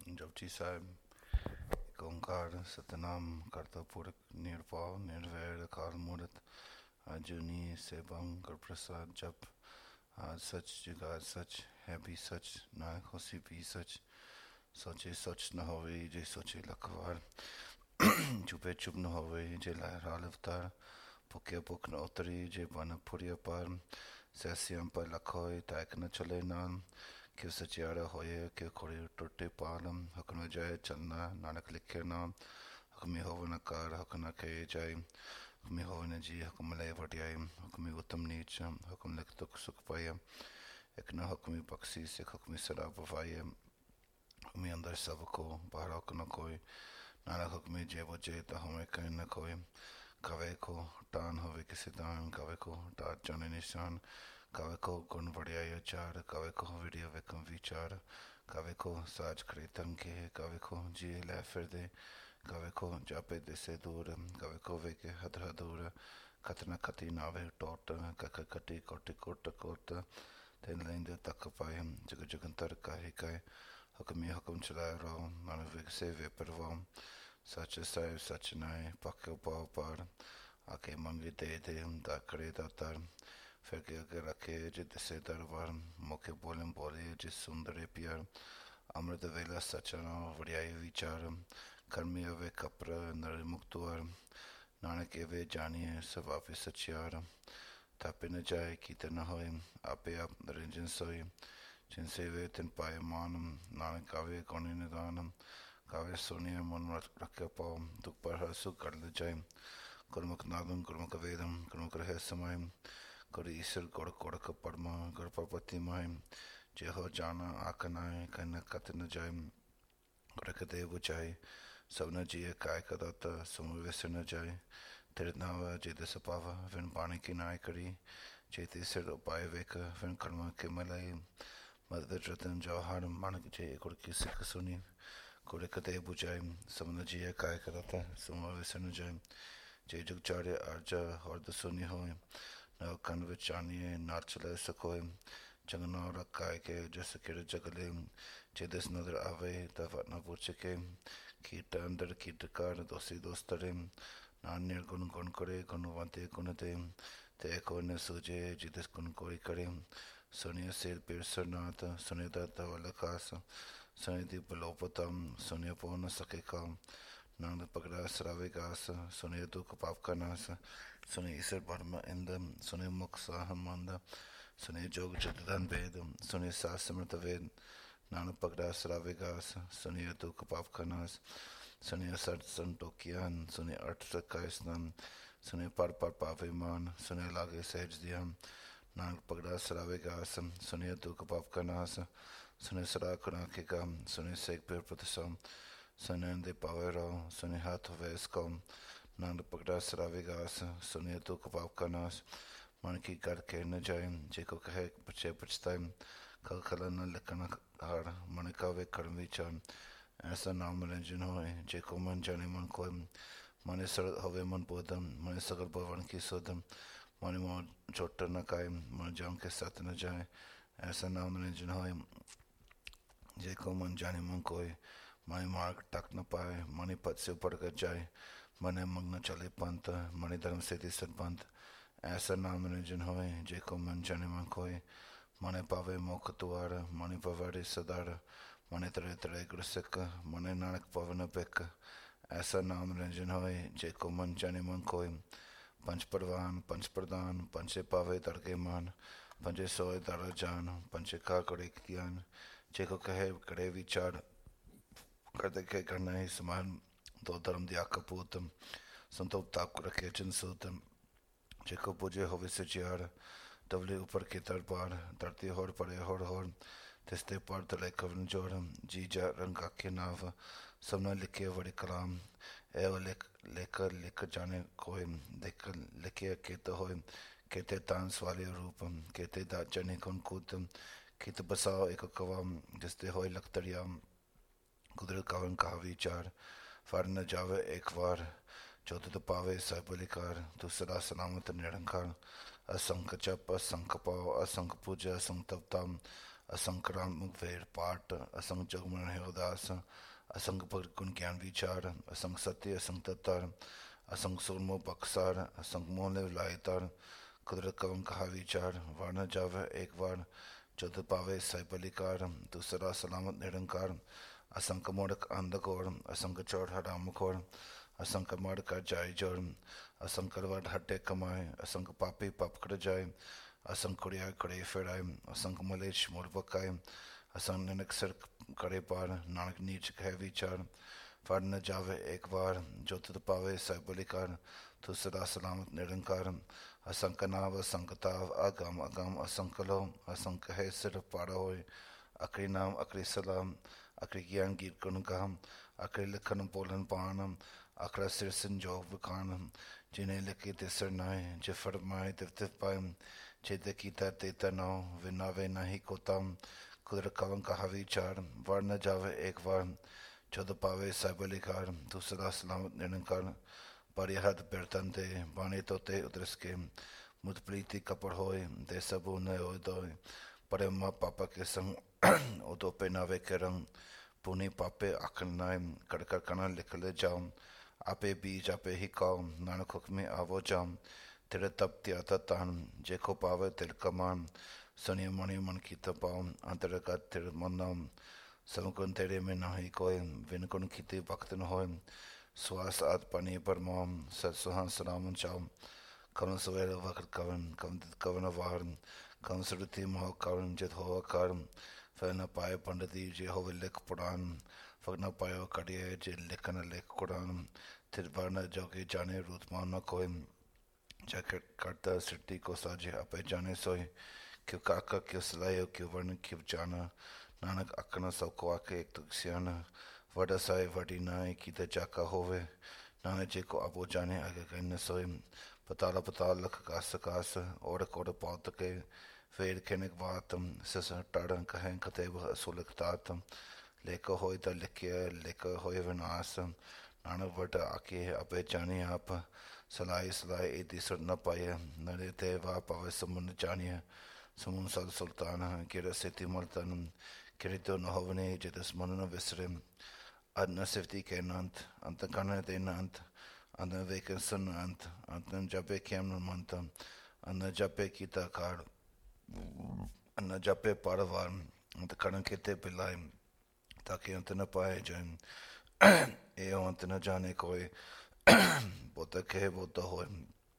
ਜਪਜੀ ਸਾਹਿਬ ਏਕ ਓਂਕਾਰ ਸਤਨਾਮ ਕਰਤਾ ਪੁਰਖ ਨਿਰਭਉ ਨਿਰਵੈਰ ਅਕਾਲ ਮੂਰਤ ਅਜੂਨੀ ਸੈਭੰ ਗੁਰ ਪ੍ਰਸਾਦ ਜਪ ਆਦ ਸਚ ਜੁਗਾਦ ਸਚ ਹੈ ਵੀ ਸਚ ਨਾਨਕ ਹੋਸੀ ਵੀ ਸਚ ਸੋਚੇ ਸਚ ਨ ਹੋਵੇ ਜੇ ਸੋਚੇ ਲੱਖ ਵਾਰ ਚੁਪੇ ਚੁਪ ਨ ਹੋਵੇ ਜੇ ਲਾਇ ਰਾਲ ਅਵਤਾਰ ਭੁੱਖੇ ਭੁੱਖ ਨ ਉਤਰੀ ਜੇ ਬਨ ਫੁਰੀ ਅਪਾਰ ਸੈਸਿਅਮ ਪਰ ਲਖ ਹੋਏ ਤਾਇਕ ਨ ਚਲੇ ਨਾਮ ਕਿਉ ਸਚਿਆਰਾ ਹੋਏ ਕਿਉ ਖੋੜੇ ਟੁੱਟੇ ਪਾਲਮ ਹੁਕਮ ਜਾਏ ਚਲਣਾ ਨਾਨਕ ਲਿਖੇ ਨਾਮ ਹੁਕਮੀ ਹੋਵ ਨ ਕਾਰ ਹੁਕ ਨ ਖੇ ਜਾਏ ਹੁਕਮੀ ਹੋਵ ਨ ਜੀ ਹੁਕਮ ਲੈ ਵਟਿਆਏ ਹੁਕਮੀ ਉਤਮ ਨੀਚ ਹੁਕਮ ਲਿਖ ਦੁਖ ਸੁਖ ਪਾਇਆ ਇੱਕ ਨ ਹੁਕਮੀ ਬਖਸ਼ੀ ਸਿੱਖ ਹੁਕਮੀ ਸਦਾ ਪਵਾਏ ਹੁਕਮੀ ਅੰਦਰ ਸਭ ਕੋ ਬਾਹਰ ਹੁਕ ਨ ਕੋਏ ਨਾਨਕ ਹੁਕਮੀ ਜੇ ਬੁਝੇ ਤਾਂ ਹਮੇ ਕਹਿ ਨ ਕੋਏ ਕਵੇ ਕੋ ਟਾਨ ਹੋਵੇ ਕਿਸੇ ਦਾਨ ਕਵੇ ਕੋ ਟਾਟ ਜਾਣੇ ਨਿਸ਼ਾਨ ਕਵੇ ਕੋ ਗੁਣ ਵੜਿਆਈ ਉਚਾਰ ਕਵੇ ਕੋ ਵਿੜਿਆ ਵੇਖਮ ਵਿਚਾਰ ਕਵੇ ਕੋ ਸਾਜ ਖੜੇ ਤੰਕੇ ਕਵੇ ਕੋ ਜੀ ਲੈ ਫਿਰਦੇ ਕਵੇ ਕੋ ਜਾਪੇ ਦਿਸੇ ਦੂਰ ਕਵੇ ਕੋ ਵੇਖੇ ਹਦਰ ਦੂਰ ਕਤਨਾ ਕਤੀ ਨਾਵੇ ਟੋਟ ਕਕ ਕਟੀ ਕੋਟੀ ਕੋਟ ਕੋਟ ਤੈਨ ਲੈਂਦੇ ਤੱਕ ਪਾਏ ਜਗ ਜਗੰਤਰ ਕਾਹੇ ਕਾਏ ਹੁਕਮੀ ਹੁਕਮ ਚਲਾਇ ਰੋ ਨਾਨਕ ਵਿਗਸੇ ਵੇ ਪਰਵਾਮ ਸੱਚ ਸਾਹਿਬ ਸੱਚ ਨਾਏ ਪੱਕੇ ਪਾਉ ਪਾਰ ਆਕੇ ਮੰਗੇ ਦੇ ਦੇ ਦਾ ਕਰੇ ਦਾ ਤਰ ਫਿਰ ਕੇ ਅੱਗੇ ਰੱਖੇ ਜੇ ਦਿਸੇ ਦਰਬਾਰ ਮੌਕੇ ਬੋਲਮ ਬੋਲੇ ਜਿਸ ਸੁੰਦਰੇ ਪਿਆਰ ਅੰਮ੍ਰਿਤ ਵੇਲਾ ਸਚਨਾ ਵੜਿਆਈ ਵਿਚਾਰ ਕਰਮੀ ਹੋਵੇ ਕਪਰ ਨਰ ਮੁਕਤਵਾਰ ਨਾਨਕ ਵੇ ਜਾਣੀਏ ਸਭ ਆਪੇ ਸਚਿਆਰ ਤਾਪੇ ਨ ਜਾਏ ਕੀਤੇ ਨ ਹੋਏ ਆਪੇ ਆਪ ਨਿਰੰਜਨ ਸੋਏ ਜਿਨ ਸੇਵੇ ਤਿਨ ਪਾਏ ਮਾਨ ਨਾਨਕ ਕਾਵੇ ਕੋਣੀ ਨਿਦਾਨ ਕਾਵੇ ਸੁਣੀਏ ਮਨ ਰੱਖਿਆ ਪਾਓ ਦੁਖ ਪਰ ਹਰ ਸੁਖ ਕਰ ਲ ਜਾਏ ਗੁਰਮੁਖ ਨਾਦਮ ਗੁਰਮੁਖ ਵੇਦਮ ਗੁਰਮੁਖ ਰਹਿ ਸਮਾਏ ਗੁਰ ਈਸ਼ਰ ਗੁਰ ਕੋੜਕ ਪੜਮਾ ਗੁਰ ਪਰਪਤੀ ਮਾਏ ਜੇ ਹੋ ਜਾਣਾ ਆਖ ਨਾਏ ਕਹਿ ਕਤ ਨ ਜਾਏ ਗੁਰ ਕਦੇ ਬੁਝਾਏ ਸਭ ਨ ਜੀਏ ਕਾਇ ਕਦਤ ਸੁਮ ਵਿਸਰ ਨ ਜਾਏ ਤੇਰੇ ਨਾਵਾ ਜੇ ਦਸ ਪਾਵਾ ਫਿਨ ਪਾਣੀ ਕੀ ਨਾਇ ਕਰੀ ਜੇ ਤੇ ਸਿਰ ਉਪਾਏ ਵੇਖ ਫਿਨ ਕਰਮਾ ਕੇ ਮਲਾਈ ਮਦਦ ਰਤਨ ਜਵਾਹਰ ਮਾਨਕ ਜੇ ਗੁਰ ਕੀ ਸਿੱਖ ਸੁਣੀ ਗੁਰ ਕਦੇ ਬੁਝਾਏ ਸਭ ਨ ਜੀਏ ਕਾਇ ਕਦਤ ਸੁਮ ਵਿਸਰ ਨ ਜਾਏ ਜੇ ਜੁਗ ਚਾੜੇ ਅਰਜ ਹਰਦ ਸੁਣੀ ਹੋਏ ਨਾ ਕੰਨ ਵਿੱਚ ਆਨੀਏ ਨਾ ਚਲੇ ਸਕੋਏ ਜਗਨੋ ਰੱਖਾਏ ਕੇ ਜਿਸ ਕਿਰ ਜਗਲੇ ਜੇ ਦਿਸ ਨਜ਼ਰ ਆਵੇ ਤਾਂ ਫਟ ਨਾ ਪੁੱਛ ਕੇ ਕੀਟ ਅੰਦਰ ਕੀਟ ਕਰ ਦੋਸੀ ਦੋਸਤਰੇ ਨਾ ਨਿਰਗੁਣ ਗੁਣ ਕਰੇ ਗੁਣਵੰਤੇ ਗੁਣ ਦੇ ਤੇ ਕੋ ਨ ਸੂਝੇ ਜਿਦਸ ਗੁਣ ਕੋਈ ਕਰੇ ਸੁਣਿਆ ਸਿਰ ਪੀਰ ਸਰਨਾਥ ਸੁਣੇ ਦਾ ਤਵਲ ਖਾਸ ਸੁਣੇ ਦੀ ਬਲੋਪਤਮ ਸੁਣੇ ਪੋ ਨ ਸਕੇ ਕਾਮ ਨਾਨਕ ਪਕੜਾ ਸਰਾਵੇ ਗਾਸ ਸੁਣੇ ਦੁਖ ਪਾਪ ਕਾ ਨਾਸ ਸੁਣੇ ਈਸ਼ਰ ਬਰਮ ਇੰਦ ਸੁਣੇ ਮੁਖ ਸਾਹ ਮੰਦ ਸੁਣੇ ਜੋਗ ਜਤਨ ਵੇਦ ਸੁਣੇ ਸਾਸ ਸਮਰਤ ਵੇਦ ਨਾਨਕ ਪਕੜਾ ਸਰਾਵੇ ਗਾਸ ਸੁਣੇ ਦੁਖ ਪਾਪ ਕਾ ਨਾਸ ਸੁਣੇ ਸਤ ਸੰਤੋਖਿਆਨ ਸੁਣੇ ਅਠ ਸਕਾਇ ਸਨਮ ਸੁਣੇ ਪਰ ਪਰ ਪਾਵੇ ਮਾਨ ਸੁਣੇ ਲਾਗੇ ਸਹਿਜ ਦਿਆਨ ਨਾਨਕ ਪਕੜਾ ਸਰਾਵੇ ਗਾਸ ਸੁਣੇ ਦੁਖ ਪਾਪ ਕਾ ਨਾਸ ਸੁਣੇ ਸਰਾ ਖੁਣਾ ਕੇ ਕੰਮ ਸੁਣੇ ਸੇਕ ਪੇਰ ਪ੍ਰਤਸਮ ਸੁਣੇ ਦੇ ਪਾਵੇ ਰੋ ਸੁਣੇ ਹੱਥ ਵੇਸ ਕਮ ਨਾਨਕ ਪਕੜਾ ਸਰਾਵੇ ਗਾਸ ਸੁਣੇ ਦੁਖ ਪਾਪ ਕਾ ਨਾਸ मन की कर के न जाए जेको कहे पुछे पुछताए कल खल न लिखन हार मन कावे कर्म विचार ऐसा नाम निरंजन होए जेको मन जाने मन कोय मन सरल होवे मन बोधम मन सगल भवन की सोधम मन मोह चोट न खाए मन जाम के साथ न जाए ऐसा नाम निरंजन होए जेको मन जाने मन कोय मन मार्ग तक न पाए मन पद से ऊपर कर जाए मन मग्न चले पंथ मन धर्म से सदपंथ ऐसा नाम निरंजन होए जेको मन जाने मन कोय मने पावे मोख द्वार मने पवाड़े सदार मने तरे तरे गुर सिख मने नानक पवन बिक ऐसा नाम निरंजन होए जेको मन जाने मन कोय पंच परवान पंच प्रदान पंचे पावे दरगे मान पंचे सोए दर जान पंचे का करे ज्ञान जेको कहे करे विचार करते के करना ही समान दो धर्म दिया कपूतम संतोप ताप रखे जन सूतम जेको पूजे होवे सचियार तवले ऊपर के दरबार धरती होर पड़े होर तिस्ते पर तले कवन जोड़ जी जा रंगा के नाव सबना लिखे बड़े कलाम एव लिख जाने कोई देख लिखे केत होए केते तांस वाले रूप केते दा जने कौन कूद कित बसाओ एक कवाम जिसते होए लखतरिया कुदरत कवन का विचार फर न जावे एक बार चौथ तो पावे सबलिकार दूसरा सलामत निरंकार असंख जप असंख पाव असंख पूजा असंख तपताम असंग करात्मक वेद पाठ, असंग जगमन है उदास, असंग भक्त गुण ज्ञान विचार, असंग सत्य असंग तत्तर, असंग सुरमो बक्सार, असंग मोले विलायतर, कुदरत कवन कहा विचार, वर्ण जावे एक बार, जो तो पावे सै बलिकार, दूसरा सलामत निरंकार, असंक मोड़क अंधकोर, असंक चौड़ हराम खोर, असंक मर कर जाय जोर, असंक वड हटे कमाए, असंक पापी पाप कर जाए, असंक कुड़िया करे फिराए, असंक मलेश मोर बकाए, असंक ननक सर करे पार, नानक नीच कह विचार, फड़ न जावे एक बार, जो तुद पावे सै बलिकार, तू सदा सलामत निरंकार, असंक नाव असंक ताव अगम अगम असंक लो, असंक है सिर पार होय, अकरी नाम अकरी सलाम, अकरी ज्ञान गीत गुण गाम, अकरी लिखन बोलन पानम, अकरा सिर संजोग विकानम, जिन्हें लिखी तिसर नाय, जे फरमाए तिव तिव पायम, चेते कीता तेता नौ, विनावे नहीं कोताम, कुदरत कवन कहा विचार, वार न जावे एक बार, चौद पावे साबलिकार, दूसरा सलामत निरंकार, परिहद बिरतन दे, बाणे तोते उदरस के, मुद प्रीति कपड़ होय, दे सबू न होय दोय, परे मा पापा के संग, उदो पे नावे के रंग, पुनि पापे आखन नाय, कर कर कना लिख ले जाओ, आपे बीज आपे ही काओ, नानक हुक्मे आवो जाम, तेरे तप त्याता तान, जेको पावे तिल कमान, सुनिय मणि मन की तपाओ, अंतरगत तेरे मनाम, समगुण तेरे में नाही कोय, विन गुण कीते भक्त न होय, श्वास आद पानी पर मोम, सत सुहान सलामन चाओ, कवन सवेर वक्त कवन कवन वारन, कवन सुरति मोह कवन जित हो करम, फिर न पाए पंडित जे हो लिख पुराण, फिर न पायो कड़िए जे लिखन लिख कुरान, तिर वर्ण जोगे जाने रूतमा न कोय, जय करता सृष्टि को साजे अपे जाने सोय, क्यों काका क्यों सलायो क्यों वर्ण क्यों जाना, नानक अकन सब को आके एक तुक सियाना, वडा साय वडी नाय की ते जाका होवे, नानक जे को अबो जाने आगे कहने सोय, पताला पताल लख कास कास, ओड़ कोड़ पौत के, वेद खेनिक वातम, सिस टाड़न कहें कतेब असुलक तातम, लेको होय ता लिखिय लेको होय विनाश, नानक वट आके अपे जाने आप, सलाय सलाय ए दिसर न पाए, नरे ते वा पावे समुन जानिए, समुन सल सुल्तान किर सिति मर्तन, किरितो न होवने जितस मन न विसरे, अद न सिफती के नंत, अंत कन ते नंत, अंत वेकन सन अंत, अंत जपे केम न मंत, अंत जपे कीता कार, अंत जपे पारवार, अंत कन केते पिलाय, ताकि अंत न पाए जन, ए अंत न जाने कोई, बोता कहे बोता होय,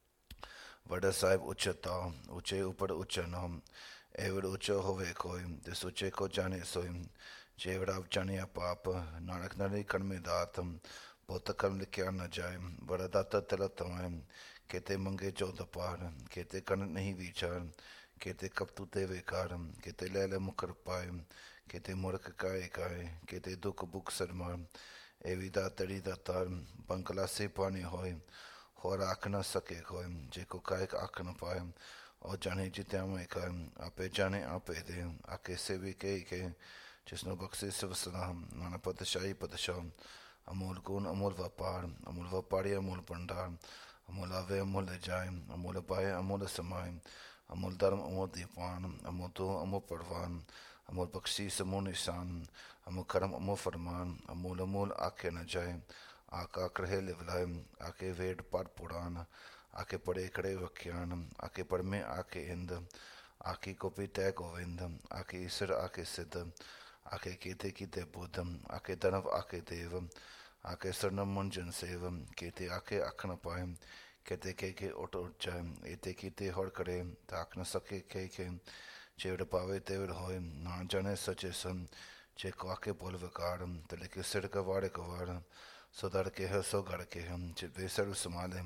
वड़ा साहिब उच्चता, ऊंचे ऊपर उच्च नाम, एवड ऊंचा होवे कोई, जिस ऊंचे को जाने सोई, जेवड़ आप जाने पाप, नानक नरी कर्म में दातम, बहुत कर्म लिखा न जाए, बड़ा दाता तलत तमाम, केते मंगे चौदह पार, केते कन नहीं विचार, केते कब तू ते बेकार, केते ले ले मुकर पाए, केते मूर्ख काय काय, केते दुख बुक सरमार, एवी दातरी दातार, बंकला से पानी होए, और आख न सके कोई, जेको कायक आख न पाए, और जाने जित्या में कर, आपे जाने आपे दे, आके से भी के, जिसनो बख्शे सब सलाम, नाना पदशाही पदशाह, अमूल गुण अमूल व्यापारी अमूल भंडार, अमूल आवे अमूल जाय, अमूल पाए अमूल समाय, अमूल धर्म अमूल दीपान, अमूल तो अमूल परवान, अमूल बख्शीस अमूल निशान, अमूल करम अमूल फरमान, अमूल अमूल आके न जाए, आका क्रहे लिवलाय, आके वेद पाठ पुराण, आके पढ़े खड़े व्याख्यान, आके पढ़ में आके इंद, आके कोपी तय गोविंद, आके ईश्वर आके सिद्ध, आके कीते कीते बुद्धम, आके धनव आके देवम, आके सर्णम मुंजन सेवम, केते आके अखन पायम, केते के उठ उठ जाए, एते कीते हर करे, ताक न सके के, जेवड़ पावे तेवड़ होय, ना जाने सचे सन, जे को आके बोल वकारम, तले के सिर का वाड़े कवारम, सो दर के है सो गढ़ के हम, जे बेसर समाले,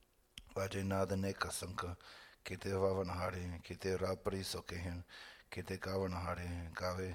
वाजे नाद ने कसंक, केते वावन हारे, केते रापरी सोके हैं, केते कावन हारे, कावे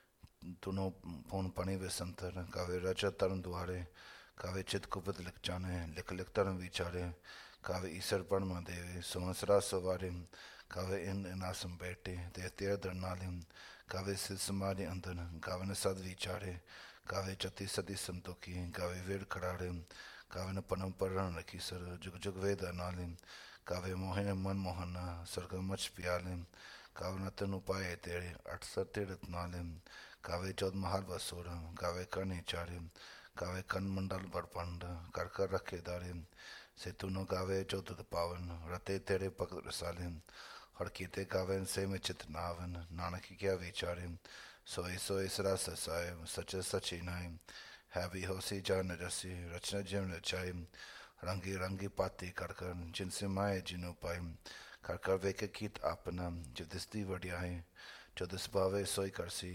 तुनो फोन पणी वे संतर, कावे रचा तरन द्वारे, कावे चित कुपत लिख जाने, लिख लिख तरन विचारे, कावे ईसर पण मा देवे, सुमसरा सवारे, कावे इन इनासम बैठे, ते तेर दरनालिम, कावे सिल समाधि अंदर, कावे न सद विचारे, कावे चती सदी संतोखी, कावे वेद खड़ाड़े, कावे न पनम पर रण रखी सर, जुग जुग वेद अनालिम, कावे मोहन मन मोहना, स्वर्ग मच प्यालिम, ਗਾਵੇ ਨਤਨ ਉਪਾਏ ਤੇਰੇ 68 ਤੀਰਥ ਨਾਲੇ ਗਾਵੇ ਚੌਦ ਮਹਾਲ ਵਸੂਰ ਗਾਵੇ ਕਰਨੀ ਚਾਰੇ ਗਾਵੇ ਕਨ ਮੰਡਲ ਬਰਪੰਡ ਕਰ ਕਰ ਰੱਖੇ ਦਾਰੇ ਸੇ ਤੂ ਨ ਗਾਵੇ ਚੌਦਤ ਪਾਵਨ ਰਤੇ ਤੇਰੇ ਭਗਤ ਰਸਾਲੇ ਹਰ ਕੀਤੇ ਗਾਵੇ ਸੇ ਮੈਂ ਚਿਤ ਨਾਵਨ ਨਾਨਕ ਕਿਆ ਵਿਚਾਰੇ सोए सोए सरा ससाए सच सची नाय हैवी होसी जान रसी रचना जीवन रचाए रंगी रंगी पाती कर कर जिनसे माए जिनो पाए कर कर वे के कीत अपना जो दिसती वड्याए जो दिस पावे सोई करसी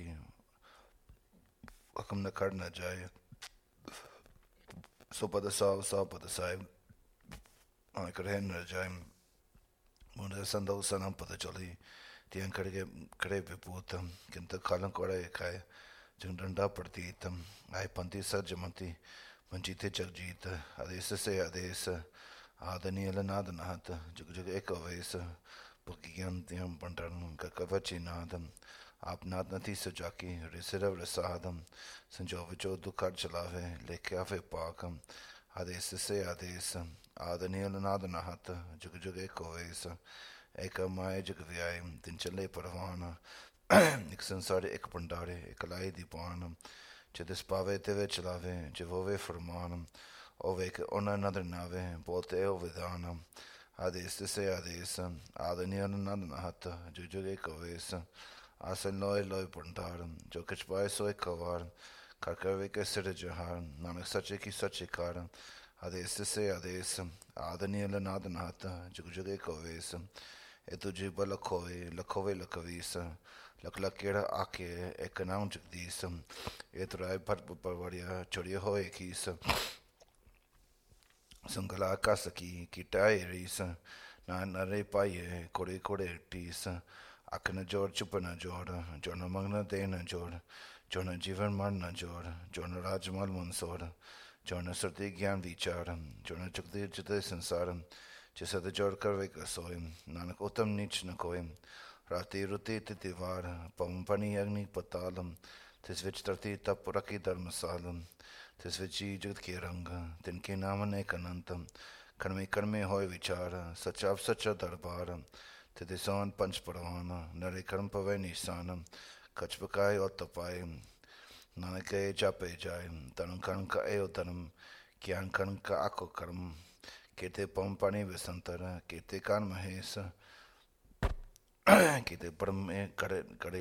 हुक्म न कर न जाए सो पद साव पद साहेब कर न जाए मुझे संदो सनम पद चली Tiang kare viputam, kinta kalang kora ekaya, jung danda partitam, ai panti sarjamanti, manjite jagjita, adesa se adesa, adani alanadanahat, jug jug ekavesa, Pukiyantiam pantaran, kakavachi nadam, apnat nati sajaki, risirav rasadam, sanjovicho dukar chalave, lekave pakam, adesa se adesa, adani alanadanahat, jug jug ekavesa, एक माए जग व्याय दिन चले परवाना एक संसार एक भंडारे एक लाई दीपान जिस पावे तिवे चलावे जिवोवे फरमान ओवे के ओना नदर नावे बोलते ओ विधान आदेश से आदेश आदनि अनंद नहत जुग जुग एक वेस आसन लोय लोय भंडार जो किच पाए सो एक कवार कर कर वे के सिर जहार नानक सच्चे की सच्चे कार आदेश से आदेश आदनि अनंद नहत जुग जुग एक वेस ए तुझे ब लखोवे लखवीस लख लकेड़ा आके एक नाम जगदीस ए तुराय भर परवड़िया चढ़िया हो एक हीस संगला का सकी किटाए रीस ना नरे पाए कोड़े कोड़े टीस अख न जोड़ चुप न जोड़ जो न मंगन दे न जोड़ जो न जीवन मर न जोड़ जो न राजमल मनसोड़ जो न श्रुति ज्ञान विचार जो न चुकते चिते संसार जिस अद जोड़ कर वे सोए नानक उत्तम नीच न कोय राति रुति तिथिवार पवन पनी अग्नि पतालम तिस विच तरती तप रखी धर्मसालम तिस विच जगत के रंग तिनके नाम अनेक अनंतम कर्मे कर्मे होय विचार सचा सचा दरबार तिथे सोन पंच परवान नरे कर्म पवे निशानम कछ पकाय और तपाए नानक के जापे जाय तन कर्म का एव धर्म ज्ञान कर्म का आको कर्म केते पंपानी विसंतर केते कान महेश केते परम करे करे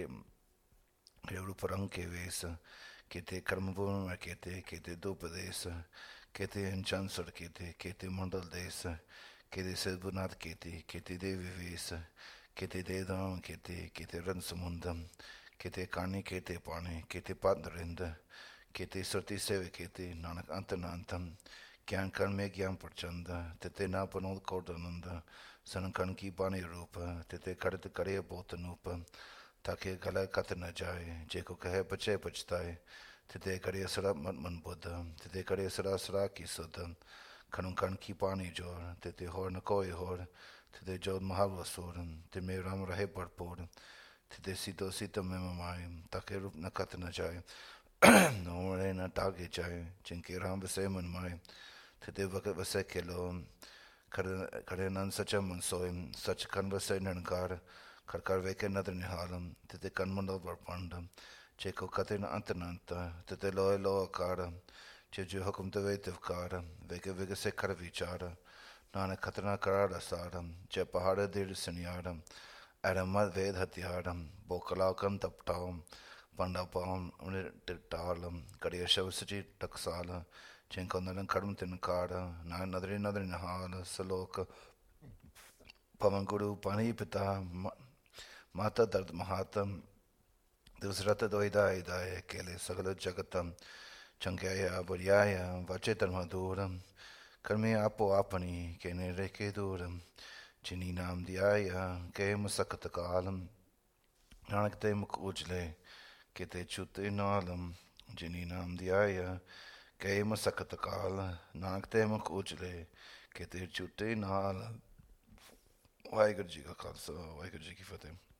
रूपरंग के वेश केते कर्मभूमि में केते दोपदेश केते अंचांसर केते मंडल देश केते सद्गुनाथ केते देवी वेश केते देदाम केते रन समुंदम केते कानी केते पानी केते पादरिंद केते श्रुति सेवे केते नानक अंत नांतम ज्ञान कर्म में ज्ञान प्रचंड तिथे ना पनोद कोटनंद सनकन की पानी रूप तिथे करत करे बहुत नूप ताकि गला कत न जाए जेको कहे बचे पछताए तिथे करे सरा मन मन बुद्ध तिथे करे सरा सरा की सुध खनु कन की पानी जोर तिथे होर न कोई होर तिथे जो महावसुर तिमे राम रहे भरपूर तिथे सीतो सीतो में ममाए ताकि रूप न कत न जाए नोरे न तागे जाए जिनके राम बसे मन माए तिथे वक़्त वसे केलो करे नन सच मन सोय सच कन वसे ननकार कर कर वे के नदर निहालम तिथे कन मंडल बरपंडम जेको कते न अंत नंत तिथे लोय लो आकार जे जो हुक्म तवे तिवकार वे के से कर विचार नानक खतना करा रसारम जे पहाड़ दिल सनियारम अरमद वेद हथियारम बोकलाकम तपटावम पंडा पाम उन्हें टिटालम करिया शव सची टकसाल चिंकोंदन कर्म तिनकार नान नदरी नदरी नहाल सलोक पवन गुरु पानी पिता माता दर्द महातम दूसरत दोइदाय दाय केले सगल जगतम चंग्याया बुरियाया वचे धर्मदूरम कर्मे आपो आपनी केने रेके दूरम जिनी नाम दियाया के मुसकत कालम नानक ते मुख उजले केते छुते नालम जिनी नाम दियाया के मुसकत काल नानक ते मुख उजले केते छुते नाल वाहिगुरू जी का खालसा वाहिगुरू जी की फतेह।